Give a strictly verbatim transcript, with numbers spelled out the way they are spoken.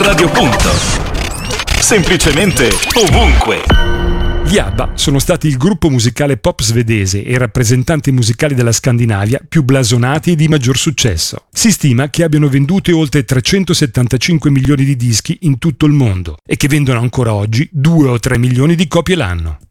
Radio Punto. Semplicemente ovunque. Gli ABBA sono stati il gruppo musicale pop svedese e rappresentanti musicali della Scandinavia più blasonati e di maggior successo. Si stima che abbiano venduto oltre trecentosettantacinque milioni di dischi in tutto il mondo e che vendono ancora oggi due o tre milioni di copie l'anno.